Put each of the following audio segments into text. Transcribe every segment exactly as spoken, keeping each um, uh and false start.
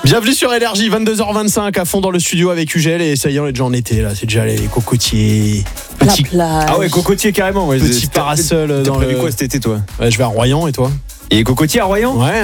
Bienvenue sur Énergie, vingt-deux heures vingt-cinq à fond dans le studio avec Ugel et ça y est, on est déjà en été là, c'est déjà les cocotiers. Petit... La plage. Ah ouais, cocotier carrément. Ouais. Petit parasol dans prévu le... quoi cet été toi? Ouais, je vais à Royan et toi? Et cocotier à Royan? Ouais.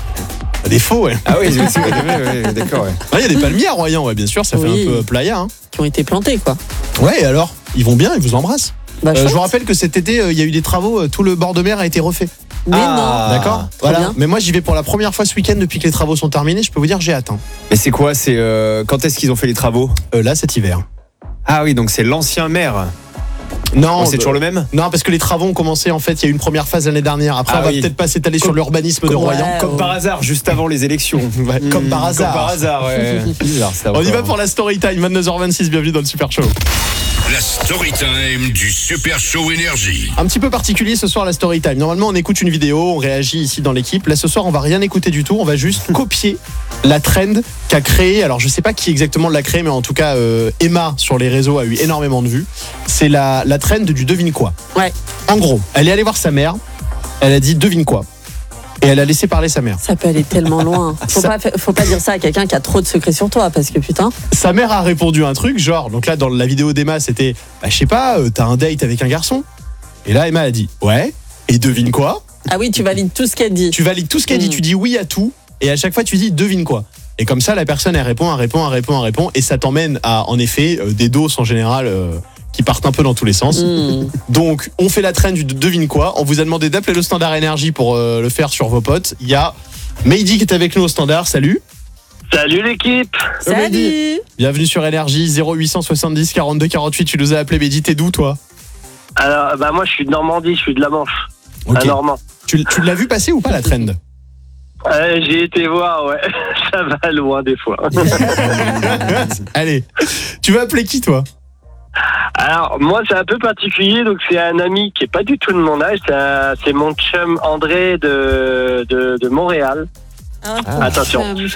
À des faux, ouais. Ah oui, c'est vrai, ouais, ouais, d'accord, ouais. Il ouais, y a des palmiers à Royan, ouais, bien sûr, ça oui. fait un peu playa. Hein. Qui ont été plantés, quoi. Ouais, et alors? Ils vont bien, ils vous embrassent. Bah, euh, je vous rappelle que cet été, il euh, y a eu des travaux, euh, tout le bord de mer a été refait. Mais ah, non. D'accord. Voilà. Bien. Mais moi, j'y vais pour la première fois ce week-end depuis que les travaux sont terminés. Je peux vous dire, j'ai hâte. Hein. Mais c'est quoi? C'est euh, quand est-ce qu'ils ont fait les travaux? euh, Là, cet hiver. Ah oui, donc c'est l'ancien maire. Non, oh, c'est euh, toujours le même? Non, parce que les travaux ont commencé, en fait, il y a eu une première phase l'année dernière. Après, ah on va oui. peut-être pas s'étaler comme, sur l'urbanisme de ouais, Royan. Comme ouais. par hasard, juste avant les élections. Ouais, mmh, comme par hasard. Comme par hasard, ouais. Bizarre, ça, on y va pour la story time, vingt-deux heures vingt-six, bienvenue dans le Super Show. La story time du Super Show Énergie. Un petit peu particulier ce soir la story time. Normalement on écoute une vidéo, on réagit ici dans l'équipe. Là ce soir on va rien écouter du tout, on va juste copier la trend qu'a créée. Alors je sais pas qui exactement l'a créée, mais en tout cas euh, Emma sur les réseaux a eu énormément de vues. C'est la, la trend du devine quoi. Ouais. En gros, elle est allée voir sa mère, elle a dit devine quoi. Et elle a laissé parler sa mère. Ça peut aller tellement loin. Faut, ça... pas, faut pas dire ça à quelqu'un qui a trop de secrets sur toi, parce que putain. Sa mère a répondu un truc, genre, donc là dans la vidéo d'Emma c'était, bah, je sais pas, euh, t'as un date avec un garçon. Et là Emma a dit, ouais, et devine quoi? Ah oui, tu valides tout ce qu'elle dit. Tu valides tout ce qu'elle mmh. dit, tu dis oui à tout, et à chaque fois tu dis devine quoi. Et comme ça la personne elle répond, elle répond, elle répond, elle répond, et ça t'emmène à, en effet, euh, des doses en général... Euh, qui partent un peu dans tous les sens. Mmh. Donc, on fait la traîne du devine quoi. On vous a demandé d'appeler le standard énergie pour euh, le faire sur vos potes. Il y a Mehdi qui est avec nous au standard. Salut. Salut l'équipe. Salut. Mehdi. Bienvenue sur Énergie. zéro huit cent soixante-dix quarante-deux quarante-huit. Tu nous as appelé. Mehdi, t'es d'où toi? Alors, bah moi je suis de Normandie, je suis de la Manche. Okay. À Normand. Tu, tu l'as vu passer ou pas la trend? euh, J'ai été voir, ouais. Ça va loin des fois. Allez. Tu veux appeler qui toi? Alors, moi, c'est un peu particulier. Donc, c'est un ami qui est pas du tout de mon âge. C'est, un, c'est mon chum André de, de, de Montréal. Ah, Attention.